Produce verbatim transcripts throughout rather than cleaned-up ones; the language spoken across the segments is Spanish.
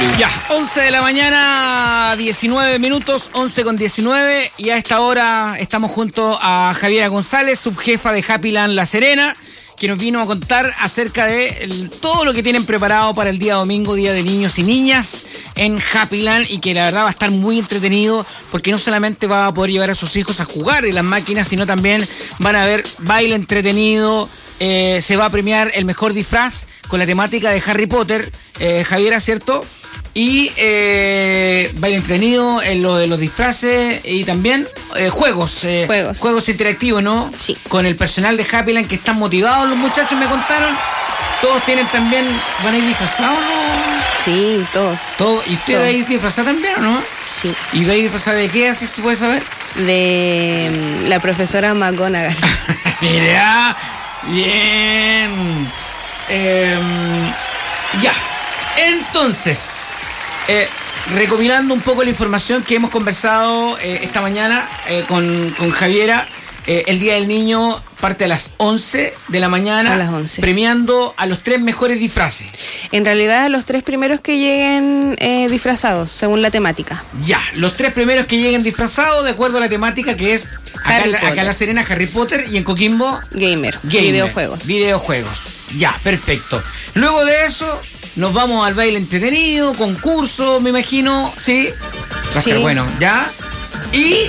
Ya, once de la mañana, diecinueve minutos, once con diecinueve, y a esta hora estamos junto a Javiera González, subjefa de Happyland La Serena, que nos vino a contar acerca de el, todo lo que tienen preparado para el día domingo, Día de Niños y Niñas en Happyland, y que la verdad va a estar muy entretenido porque no solamente va a poder llevar a sus hijos a jugar en las máquinas, sino también van a ver baile entretenido. Eh, se va a premiar el mejor disfraz con la temática de Harry Potter, eh, Javiera, ¿cierto? Y eh, baile entretenido en lo de los disfraces y también eh, juegos, eh, juegos. Juegos interactivos, ¿no? Sí. Con el personal de Happyland, que están motivados los muchachos, me contaron. Todos tienen también, ¿van a ir disfrazados, no? Sí, todos. ¿Todo? ¿Y usted va a ir disfrazada también o no? Sí. ¿Y va a ir disfrazada de qué, así se puede saber? De um, la profesora McGonagall. Mira, bien. Eh, ya. Entonces, eh, recopilando un poco la información que hemos conversado eh, esta mañana eh, con, con Javiera, eh, el Día del Niño parte a las once de la mañana, a las once. Premiando a los tres mejores disfraces. En realidad, los tres primeros que lleguen eh, disfrazados, según la temática. Ya, los tres primeros que lleguen disfrazados de acuerdo a la temática, que es acá, acá en La Serena, Harry Potter, y en Coquimbo, Gamer, Gamer videojuegos. Videojuegos, ya, perfecto. Luego de eso, nos vamos al baile entretenido, concurso, me imagino, ¿sí? Va a Sí. estar bueno, ¿ya? Y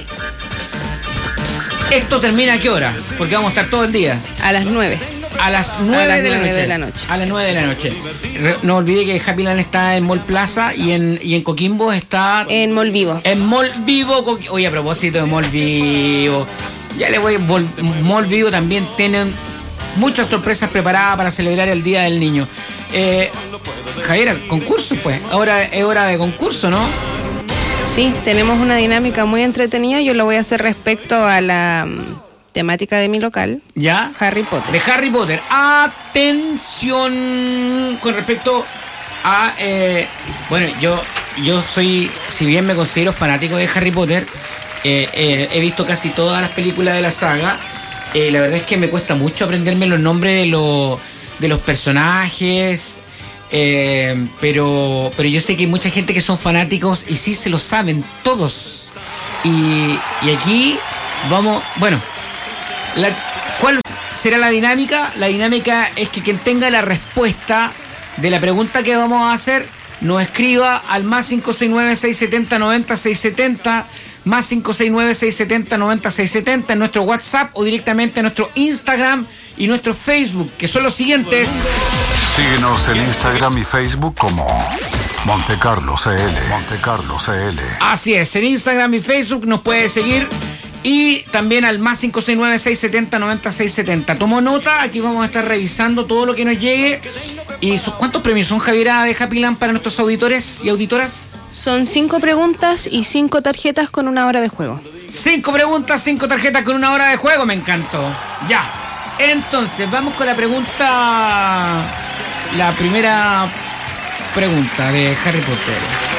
esto termina ¿a qué hora? Porque vamos a estar todo el día. A las nueve. A las nueve de la noche. de la noche. A las nueve de la noche. Re- no olvide que Happyland está en Mall Plaza y en, y en Coquimbo está En Mall Vivo. en Mall Vivo. Coqui- Oye, a propósito de Mall Vivo, ya le voy. Vol- Mall Vivo también tienen muchas sorpresas preparadas para celebrar el Día del Niño. Eh, Javiera, concurso, pues. Ahora es hora de concurso, ¿no? Sí, tenemos una dinámica muy entretenida. Yo lo voy a hacer respecto a la um, temática de mi local, ¿Ya? Harry Potter. De Harry Potter. Atención con respecto a... eh, bueno, yo, yo soy, si bien me considero fanático de Harry Potter, eh, eh, he visto casi todas las películas de la saga. Eh, la verdad es que me cuesta mucho aprenderme los nombres de, los de los personajes. Eh, pero, pero yo sé que hay mucha gente que son fanáticos y sí se lo saben todos. Y, y aquí vamos... Bueno, la, ¿cuál será la dinámica? La dinámica es que quien tenga la respuesta de la pregunta que vamos a hacer nos escriba al más cinco seis nueve, seis siete cero, nueve cero seis siete cero, más cinco seis nueve, seis siete cero, nueve cero seis siete cero en nuestro WhatsApp o directamente en nuestro Instagram y nuestro Facebook, que son los siguientes. Síguenos en Instagram y Facebook como Montecarlo C L. Montecarlo C L. Así es, en Instagram y Facebook nos puede seguir. Y también al más cinco seis nueve, seis siete cero, nueve cero seis siete cero. Tomó nota, aquí vamos a estar revisando todo lo que nos llegue. ¿Y su- cuántos premios son, Javiera, de Happyland para nuestros auditores y auditoras? Son cinco preguntas y cinco tarjetas con una hora de juego. Cinco preguntas, cinco tarjetas con una hora de juego, me encantó. Ya, entonces vamos con la pregunta, la primera pregunta de Harry Potter.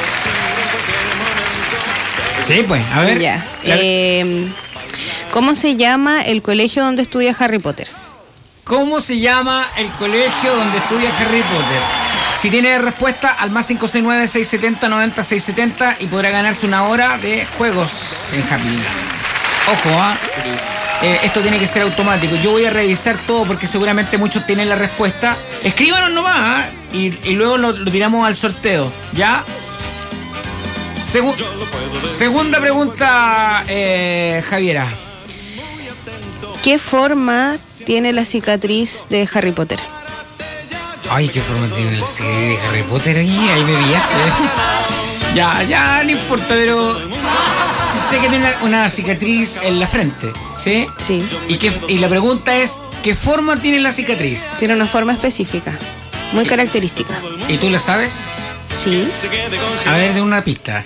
Sí, pues, a ver. Ya. La- Eh, ¿Cómo se llama el colegio donde estudia Harry Potter? ¿Cómo se llama el colegio donde estudia Harry Potter? Si tiene respuesta, al más cinco seis nueve, seis siete cero, nueve cero seis siete cero y podrá ganarse una hora de juegos en Happyland. Ojo, ¿ah? Eh, esto tiene que ser automático. Yo voy a revisar todo porque seguramente muchos tienen la respuesta. Escríbanos nomás, ¿ah? y, y luego lo, lo tiramos al sorteo, ¿ya? Segu- segunda pregunta, eh, Javiera. ¿Qué forma tiene la cicatriz de Harry Potter? Ay, qué forma tiene el C D de Harry Potter ahí, ahí me pillaste. Ya, ya, no importa, pero sí sé que tiene una, una cicatriz en la frente, ¿sí? Sí, Y, que, y la pregunta es, ¿qué forma tiene la cicatriz? tiene una forma específica, muy característica. ¿Y tú la sabes? Sí. A ver, de una pista.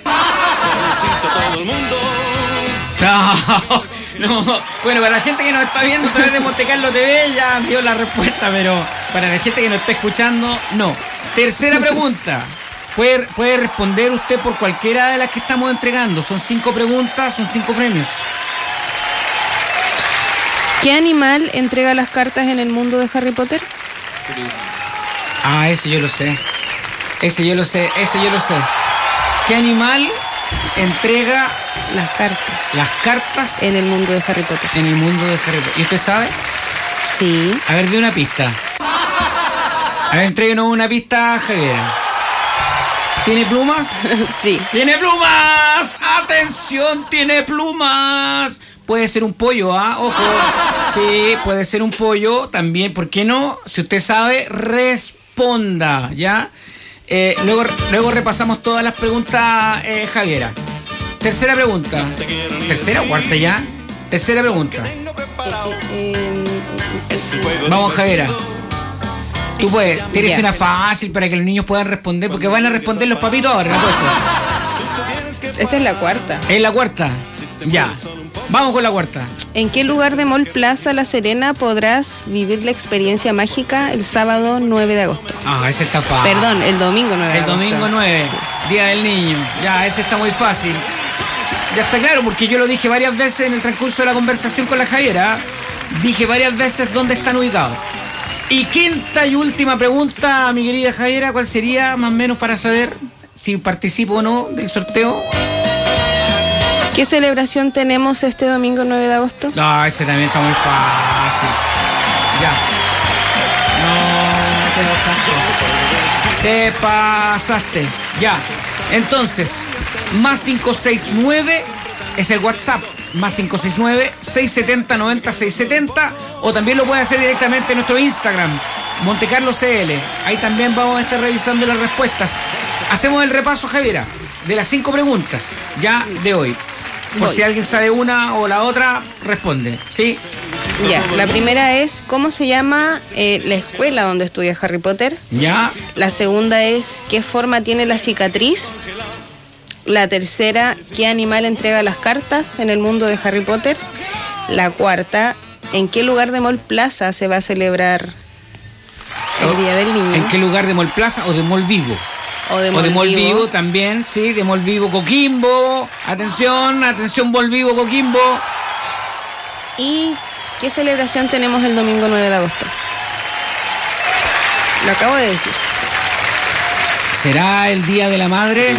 No, no. Bueno, para la gente que nos está viendo a través de Montecarlo T V ya dio la respuesta, pero para la gente que nos está escuchando, no. Tercera pregunta. Puede, puede responder usted por cualquiera de las que estamos entregando. Son cinco preguntas, son cinco premios. ¿Qué animal entrega las cartas en el mundo de Harry Potter? Ah, ese yo lo sé. Ese yo lo sé, ese yo lo sé. ¿Qué animal entrega Las cartas. las cartas En el mundo de Harry Potter. en el mundo de Harry Potter? ¿Y usted sabe? Sí. A ver, de una pista. A ver, entréguenos una pista, Javiera. ¿Tiene plumas? Sí. ¡Tiene plumas! ¡Atención! ¡Tiene plumas! Puede ser un pollo, ¿ah? Ojo. Sí, puede ser un pollo también. ¿Por qué no? Si usted sabe, responda, ¿ya? Eh, luego, luego repasamos todas las preguntas, eh, Javiera. Tercera pregunta. ¿Tercera o cuarta ya? Tercera pregunta. Eh, Vamos, Javiera. Tú puedes. Tienes Ya. una fácil para que los niños puedan responder, porque van a responder los papitos ahora, ¿no? esta es la cuarta. ¿Es la cuarta? Ya. Vamos con la cuarta. ¿En qué lugar de Mall Plaza La Serena podrás vivir la experiencia mágica el sábado nueve de agosto? Ah, ese está fácil. Perdón, el domingo nueve de El agosto. domingo nueve, Día del Niño. Ya, ese está muy fácil. Ya está claro, porque yo lo dije varias veces en el transcurso de la conversación con la Javiera. Dije varias veces dónde están ubicados. Y quinta y última pregunta, mi querida Javiera, ¿cuál sería, más o menos, para saber si participo o no del sorteo? ¿Qué celebración tenemos este domingo nueve de agosto? No, ese también está muy fácil. Ya. No, te pasaste. Te pasaste. Ya. Entonces, más cinco seis nueve es el WhatsApp. Más cinco seis nueve, seis siete cero, nueve cero seis siete cero. O también lo puede hacer directamente en nuestro Instagram, Montecarlo C L. Ahí también vamos a estar revisando las respuestas. Hacemos el repaso, Javiera, de las cinco preguntas ya de hoy. Por Voy. si alguien sabe una o la otra, responde, ¿sí? Ya, la primera es, ¿cómo se llama eh, la escuela donde estudia Harry Potter? Ya. La segunda es, ¿qué forma tiene la cicatriz? La tercera, ¿qué animal entrega las cartas en el mundo de Harry Potter? La cuarta, ¿en qué lugar de Mall Plaza se va a celebrar el Día del Niño? ¿En qué lugar de Mall Plaza o de Mall Vivo? O de O Mall de Mall Vivo. Vivo también, sí, de Mall Vivo Coquimbo. Atención, atención, Mall Vivo Coquimbo. ¿Y qué celebración tenemos el domingo nueve de agosto? Lo acabo de decir. ¿Será el Día de la Madre?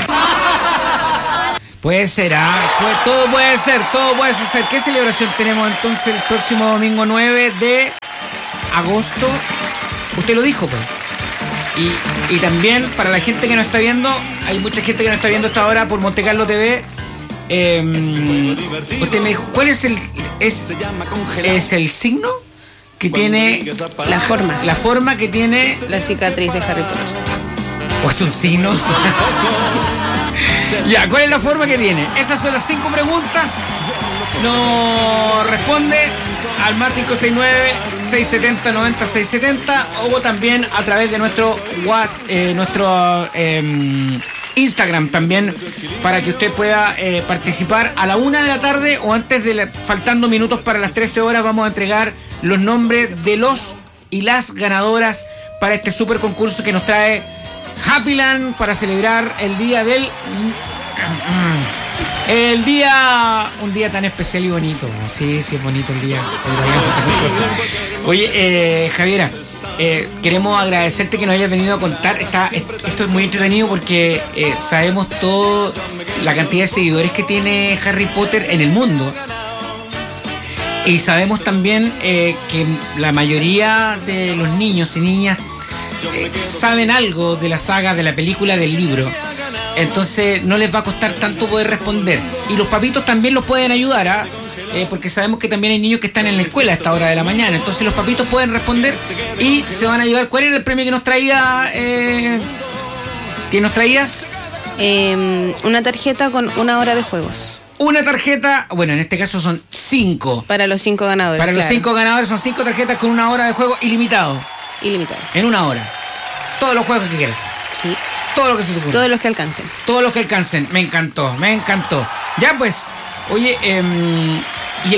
Puede ser, ah, puede- todo puede ser, todo puede suceder. ¿Qué celebración tenemos entonces el próximo domingo nueve de agosto? Usted lo dijo, pues. Y, y también para la gente que nos está viendo, hay mucha gente que nos está viendo hasta ahora por Montecarlo T V. Eh, usted me dijo, ¿cuál es el es, es el signo que tiene La forma. la forma que tiene? La cicatriz de Harry Potter. ¿O es un signo? Ya, ¿cuál es la forma que tiene? Esas son las cinco preguntas. Nos responde al más cinco seis nueve, seis siete cero, nueve cero seis siete cero o también a través de nuestro what, eh, nuestro eh, Instagram también, para que usted pueda eh, participar a la una de la tarde o antes de la, faltando minutos para las trece horas. Vamos a entregar los nombres de los y las ganadoras para este super concurso que nos trae Happyland para celebrar el día del el día un día tan especial y bonito. Sí, sí es bonito el día. Oye, eh, Javiera, eh, queremos agradecerte que nos hayas venido a contar. Está, esto es muy entretenido porque eh, sabemos todo la cantidad de seguidores que tiene Harry Potter en el mundo. Y sabemos también eh, que la mayoría de los niños y niñas eh, saben algo de la saga, de la película, del libro. Entonces no les va a costar tanto poder responder. Y los papitos también los pueden ayudar, ¿ah? Eh, porque sabemos que también hay niños que están en la escuela a esta hora de la mañana. Entonces los papitos pueden responder y se van a ayudar. ¿Cuál era el premio que nos traía? Eh, ¿Que nos traías? Eh, una tarjeta con una hora de juegos. Una tarjeta, bueno, en este caso son cinco. Para los cinco ganadores. Para los claro. cinco ganadores son cinco tarjetas con una hora de juego ilimitado. Ilimitado. En una hora. Todos los juegos que quieras. Sí. Todo lo que se te ocurra. Todos los que alcancen. Todos los que alcancen. Me encantó, me encantó. Ya pues, oye, eh, y el,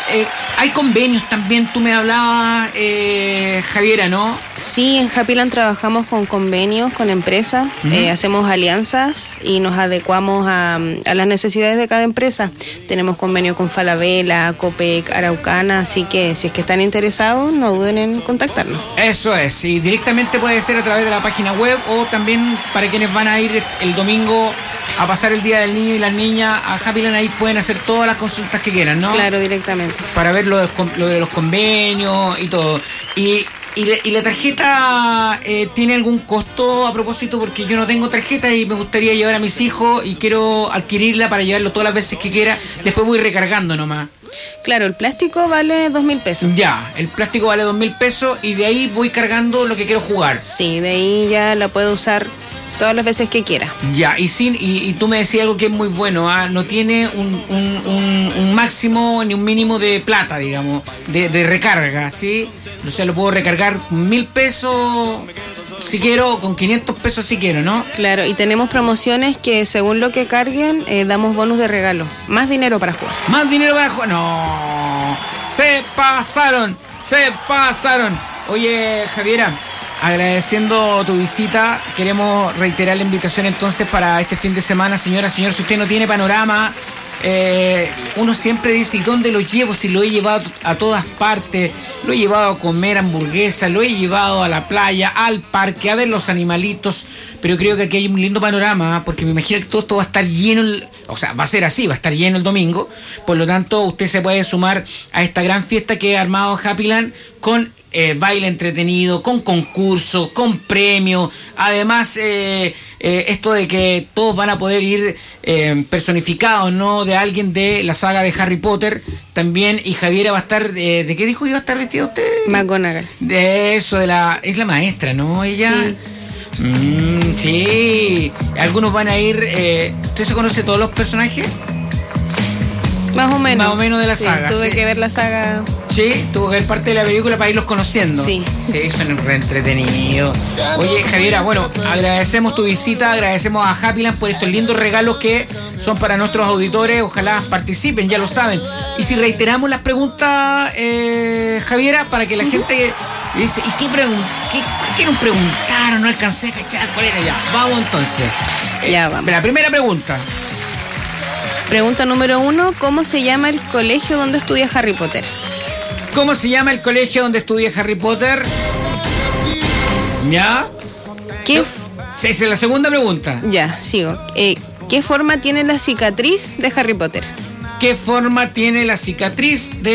eh, hay convenios también, tú me hablabas, eh, Javiera, ¿no? Sí, en Happyland trabajamos con convenios, con empresas, uh-huh. eh, hacemos alianzas y nos adecuamos a, a las necesidades de cada empresa. Tenemos convenios con Falabella, Copec, Araucana, así que si es que están interesados, no duden en contactarnos. Eso es, y directamente puede ser a través de la página web o también para quienes van a ir el domingo a pasar el Día del Niño y las niñas a Happyland, ahí pueden hacer todas las consultas que quieran, ¿no? Claro, directamente. Para ver lo de, lo de los convenios y todo. Y, y, la, y la tarjeta eh, tiene algún costo a propósito, porque yo no tengo tarjeta y me gustaría llevar a mis hijos y quiero adquirirla para llevarlo todas las veces que quiera. Después voy recargando nomás. Claro, el plástico vale dos mil pesos. Ya, el plástico vale dos mil pesos y de ahí voy cargando lo que quiero jugar. Sí, de ahí ya la puedo usar todas las veces que quiera. Ya, y sin y, y tú me decías algo que es muy bueno, ¿ah? No tiene un, un, un, un máximo ni un mínimo de plata, digamos, de, de recarga, ¿sí? O sea, lo puedo recargar con mil pesos si quiero, o con quinientos pesos si quiero, ¿no? Claro, y tenemos promociones que según lo que carguen, eh, damos bonus de regalo. Más dinero para jugar. ¿Más dinero para jugar? No, se pasaron, se pasaron. Oye, Javiera, agradeciendo tu visita, queremos reiterar la invitación entonces para este fin de semana. Señora, señor, si usted no tiene panorama, eh, uno siempre dice, ¿y dónde lo llevo? Si lo he llevado a todas partes, lo he llevado a comer hamburguesas, lo he llevado a la playa, al parque, a ver los animalitos, pero creo que aquí hay un lindo panorama, porque me imagino que todo esto va a estar lleno, el, o sea, va a ser así, va a estar lleno el domingo, por lo tanto usted se puede sumar a esta gran fiesta que ha armado Happyland con Eh, baile entretenido, con concursos, con premios. Además, eh, eh, esto de que todos van a poder ir eh, personificados, ¿no? De alguien de la saga de Harry Potter también. Y Javiera va a estar, eh, ¿de qué dijo que iba a estar vestida usted? McGonagall. De eso, de la es la maestra, ¿no? Ella. Sí. Mm, sí. Algunos van a ir. Eh, ¿Usted se conoce todos los personajes? Más o menos. Más o menos de la sí, saga. Tuve sí. que ver la saga. Sí, tuvo que ver parte de la película para irlos conociendo. Sí. Sí, son re entretenidos. Oye, Javiera, bueno, agradecemos tu visita, agradecemos a Happyland por estos lindos regalos que son para nuestros auditores. Ojalá participen, ya lo saben. Y si reiteramos las preguntas, eh, Javiera, para que la gente dice, ¿y qué, pregun- qué, qué nos preguntaron? No alcancé a cachar cuál era ya. Vamos entonces. Eh, ya vamos. La primera pregunta. Pregunta número uno, ¿cómo se llama el colegio donde estudia Harry Potter? ¿Cómo se llama el colegio donde estudia Harry Potter? ¿Ya? ¿Qué? Esa es la segunda pregunta. Ya, sigo. Eh, ¿Qué forma tiene la cicatriz de Harry Potter? ¿Qué forma tiene la cicatriz de